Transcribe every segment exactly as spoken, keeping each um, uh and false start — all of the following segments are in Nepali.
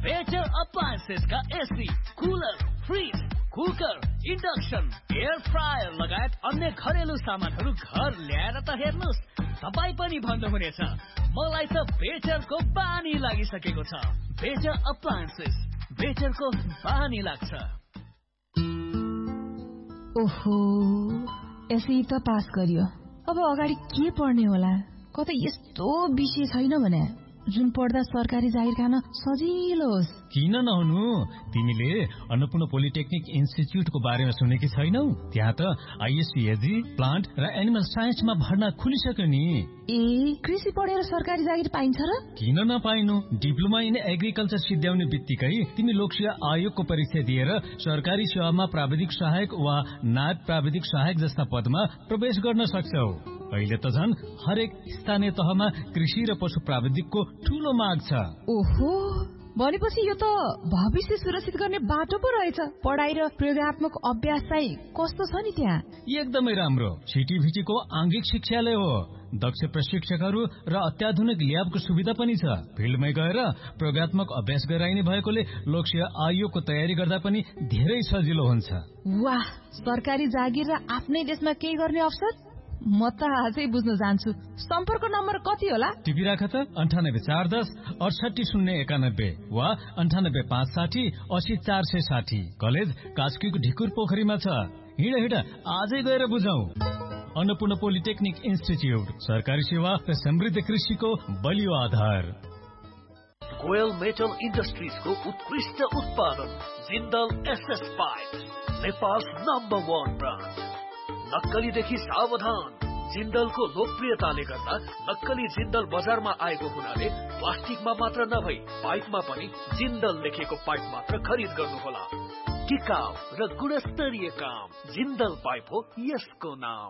बेटर अप्लायन्सेस का AC, cooler, fridge, cooker, induction, air fryer लगायत अन्य घरेलु सामानहरू घर ल्याएर त हेर्नुस्, तपाई पनि भन्नुहुनेछ मलाई त बेटरको बानी लागिसकेको छ। बेटर अप्लायन्सेस, बेटरको बानी लाग्छ। ओहो, एसई त पास गरियो, अब अगाडि के पढ्ने होला? कतै यस्तो विषय छैन भने जुन पढ्दा सरकारी जागिर खान सजिलो होस्। किन नहुनु? तिमीले अन्नपूर्ण पोलिटेक्निक इन्स्टिच्युटको बारेमा सुनेकी छैनौ? त्यहाँ त आइएससीएजी, प्लान्ट र एनिमल साइन्समा भर्ना खुलिसक्यो नि। ए, कृषि पढेर सरकारी जागिर पाइन्छ र? किन नपाइनु? डिप्लोमा इन एग्रिकल्चर सिद्ध्याउने बित्तिकै तिमी लोकसेवा आयोगको परीक्षा दिएर सरकारी सेवामा प्राविधिक सहायक वा नायब प्राविधिक सहायक जस्ता पदमा प्रवेश गर्न सक्छौ। अहिले त झन् हरेक स्थानीय तहमा कृषि र पशु प्राविधिकको ठूलो माग छ। ओहो, भनेपछि यो त भविष्य सुरक्षित गर्ने बाटो पो रहेछ। पढाइ र प्रयोगात्मक अभ्यास चाहिँ कस्तो छ नि त्यहाँ? एकदमै राम्रो। छिटीभिटीको आंगिक शिक्षालय हो। दक्ष प्रशिक्षकहरू र अत्याधुनिक ल्याबको सुविधा पनि छ। फिल्डमै गएर प्रयोगात्मक अभ्यास गराइने भएकोले लोकसेवा आयोगको तयारी गर्दा पनि धेरै सजिलो हुन्छ। वाह, सरकारी जागिर र आफ्नै देशमा केही गर्ने अवसर? म त आजै बुझ्न जान्छु। सम्पर्क नम्बर कति होला? टिपी राख त अन्ठानब्बे चार दस अडसठी शून्य एकानब्बे वा अन्ठानब्बे पाँच साठी असी चार सय साठी। कलेज कास्कीको ढिकुर पोखरीमा छ। हिँड हिँड आजै गएर बुझौं। अन्नपूर्ण पोलिटेक्निक इन्स्टिच्युट, सरकारी सेवा र समृद्ध कृषिको बलियो आधार। गोयल मेटल इन्डस्ट्रिजको उत्कृष्ट उत्पादन Jindal SS pipe, Nepal's number one brand. नक्कलीदेखि सावधान। जिन्दलको लोकप्रियताले गर्दा नक्कली जिन्दल बजारमा आएको हुनाले प्लास्टिकमा मात्र नभई पाइपमा पनि जिन्दल लेखेको पाइप मात्र खरिद गर्नुहोला। टिकाउ र गुणस्तरीय काम, जिन्दल पाइप हो यसको नाम।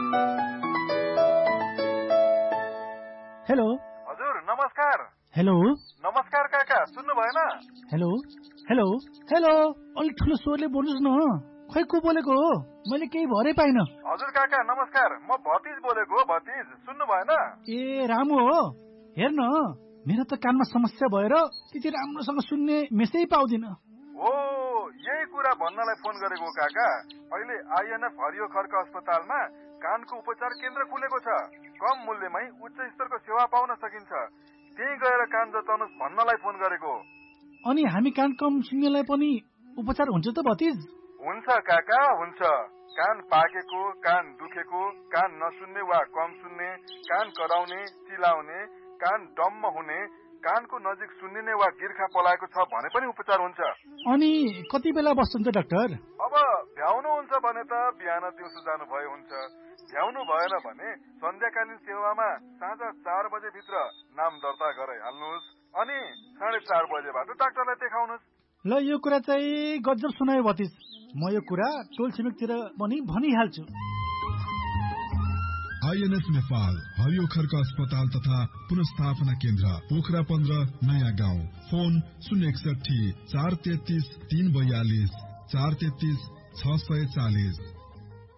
हेलो हजुर, नमस्कार। हेलो नमस्कार काका, सुन्नु भएन? हेलो हेलो हेलो, अलिक ठुलो स्वरले बोल्नुहोस् न। खै को बोलेको हो? मैले केही भरै पाइन। हजुर काका नमस्कार, म भतिज बोलेको हो। भतिज, सुन्नु भएन? ए, रामु हो। हेर्न, मेरो त कानमा समस्या भएर त्यति राम्रोसँग सुन्ने मेसै पाउँदिन। ओ, यही कुरा भन्नलाई फोन गरेको काका। अहिले आइएनएफ हरियो खर्क अस्पतालमा कानको उपचार केन्द्र खुलेको छ। कम मूल्यमै उच्च स्तरको सेवा पाउन सकिन्छ। त्यही गएर कान जचाउनुहोस् भन्नलाई फोन गरेको। अनि हामी कान कम सुन्नेलाई पनि उपचार हुन्छ त भतिज? हुन्छ काका, हुन्छ। कान पाकेको, कान दुखेको, कान नसुन्ने वा कम सुन्ने, कान कराउने, चिलाउने, कान डम्म हुने, कानको नजिक सुन्निने वा गिर्खा पलाएको छ भने पनि उपचार हुन्छ। अनि कति बेला बस्नुहुन्छ डाक्टर? अब भ्याउनु हुन्छ भने त बिहान दिउँसो जानु भए हुन्छ। भ्याउनु भएन भने सन्ध्याकालीन सेवामा साँझ चार बजे भित्र नाम दर्ता गराइहाल्नुहोस्। अनि साढे चार बजेबाट डाक्टरलाई देखाउनुहोस्। ल, यो कुरा चाहिँ गजब सुनायो भतिज। म यो कुरा टोल छिमेकतिर पनि भनिहाल्छु। आइएनएस नेपाल हरियो खर्क अस्पताल तथा पुनर्स्थापना केन्द्र, पोखरा पन्ध्र, नयाँ गाउँ। फोन शून्य एकसठी चार तेत्तीस तीन बयालीस चार तेत्तीस छ सय चालिस।